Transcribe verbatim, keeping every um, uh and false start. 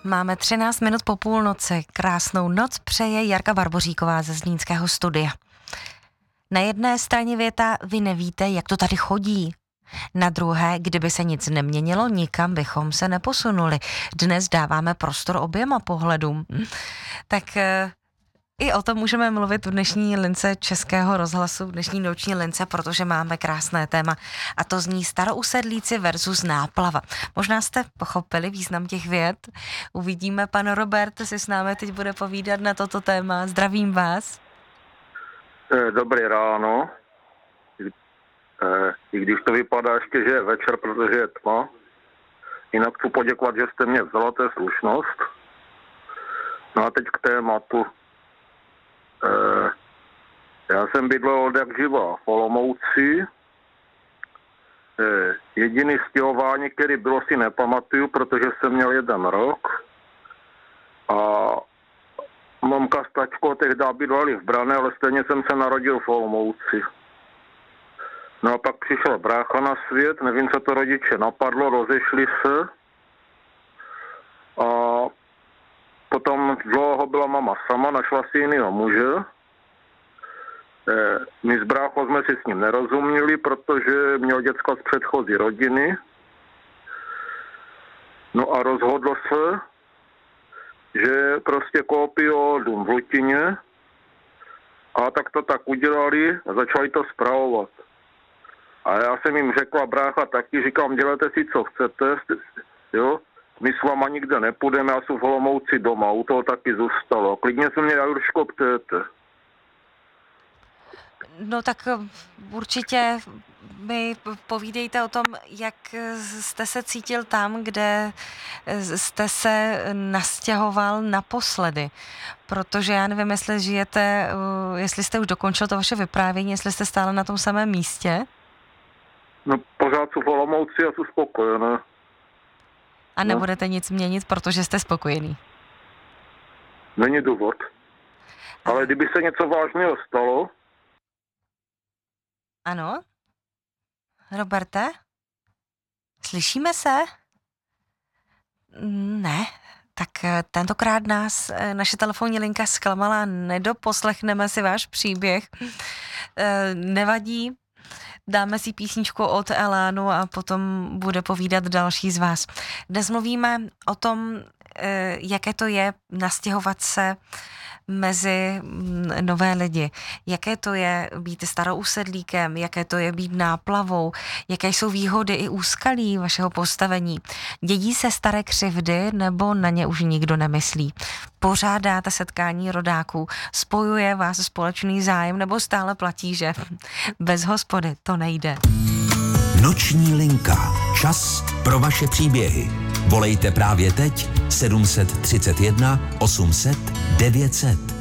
Máme třináct minut po půlnoci. Krásnou noc přeje Jarka Barboříková ze Zlínského studia. Na jedné straně věta, vy nevíte, jak to tady chodí. Na druhé, kdyby se nic neměnilo, nikam bychom se neposunuli. Dnes dáváme prostor oběma pohledům. Tak e, i o tom můžeme mluvit v dnešní lince Českého rozhlasu, v dnešní noční lince, protože máme krásné téma. A to zní starousedlíci versus náplava. Možná jste pochopili význam těch vět. Uvidíme, pan Robert si s námi teď bude povídat na toto téma. Zdravím vás. Dobrý ráno. I když to vypadá ještě, že je večer, protože je tma. Jinak chci poděkovat, že jste mě vzala, to je slušnost. No a teď k tématu. Já jsem bydlel od jak živa v Olomouci. Jediný stěhování, který bylo, si nepamatuju, protože jsem měl jeden rok. A mamka s tačkou tehdy bydleli v Brané, ale stejně jsem se narodil v Olomouci. No a pak přišel brácha na svět, nevím, co to rodiče napadlo, rozešli se. A potom dlouho byla mama sama, našla si jinýho muže. My s bráchou jsme si s ním nerozuměli, protože měl děcka z předchozí rodiny. No a rozhodlo se, že prostě koupí dům v Lutině. A tak to tak udělali a začali to spravovat. A já jsem jim řekla, brácha taky, říkám, dělejte si, co chcete, jo. My s váma nikde nepůjdeme, já jsem v Olomouci doma, u toho taky zůstalo. Klidně se mě, Jurško, ptejte. No tak určitě mi povídejte o tom, jak jste se cítil tam, kde jste se nastěhoval naposledy. Protože já nevím, jestli žijete, jestli jste už dokončil to vaše vyprávění, jestli jste stále na tom samém místě. No pořád jsou v Olomouci a jsou spokojené. A nebudete no. nic měnit, protože jste spokojený? Není důvod. Ale kdyby se něco vážného stalo... Ano? Roberte? Slyšíme se? Ne. Tak tentokrát nás naše telefonní linka zklamala, nedoposlechneme si váš příběh. Nevadí. Dáme si písničku od Elánu a potom bude povídat další z vás. Dnes mluvíme o tom, jaké to je nastěhovat se mezi nové lidi. Jaké to je být starousedlíkem, jaké to je být náplavou, jaké jsou výhody i úskalí vašeho postavení. Dědí se staré křivdy nebo na ně už nikdo nemyslí? Pořádáte setkání rodáků, spojuje vás společný zájem nebo stále platí, že bez hospody to nejde? Noční linka. Čas pro vaše příběhy. Volejte právě teď sedm set třicet jedna osm set devět set.